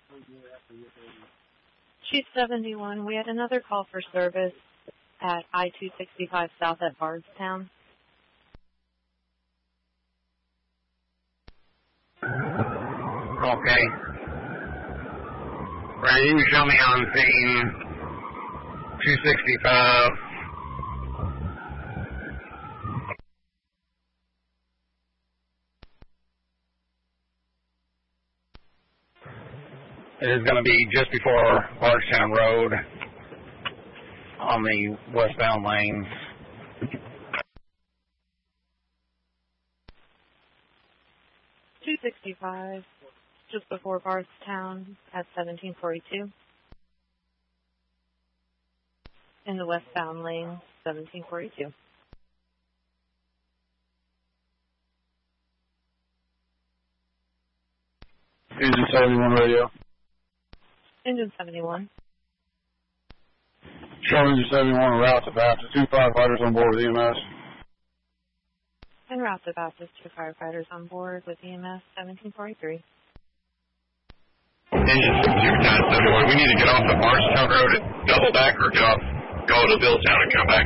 Chief 71, we had another call for service at I-265 South at Bardstown. Okay. Right, you can show me on scene 265. It is going to be just before Bardstown Road on the westbound lanes. .265, just before Bardstown at 1742. In the westbound lane, 1742. Engine 71 radio. Engine 71. Show Engine 71 route to Baptist. 2 firefighters on board with EMS. En route to Baptist, 2 firefighters on board with EMS 1743. Engine 71, we need to get off the Bardstown Road and double back or get off, go to Billtown and come back.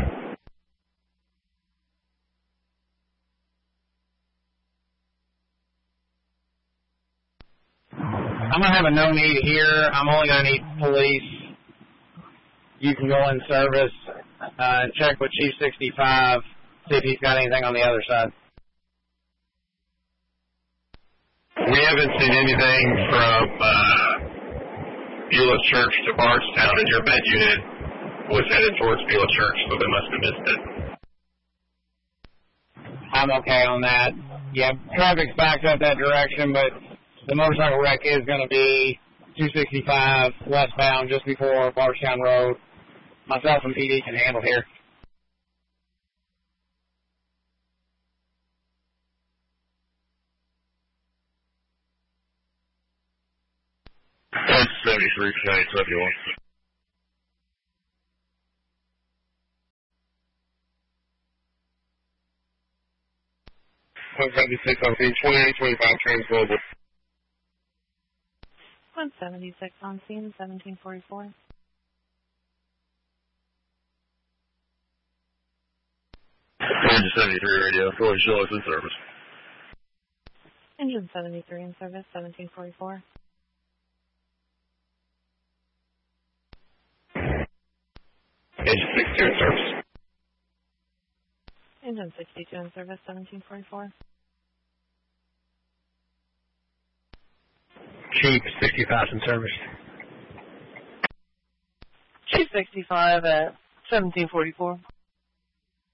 I'm going to have a no need here. I'm only going to need police. You can go in service and check with Chief 65, see if he's got anything on the other side. We haven't seen anything from Beulah Church to Bardstown, and your med unit was headed towards Beulah Church, so they must have missed it. I'm okay on that. Yeah, traffic's backed up that direction, but the motorcycle wreck is going to be 265 westbound just before Bardstown Road. Myself and PD can handle here. That's 73 County 71. 176 on scene 2825 Trans Global. 176 on scene, 1744. Engine 73 radio. Go ahead and show us in service. Engine 73 in service, 1744. Engine 62 in service. Engine 62 in service, 1744. Chief 65 in service. Chief 65 at 1744.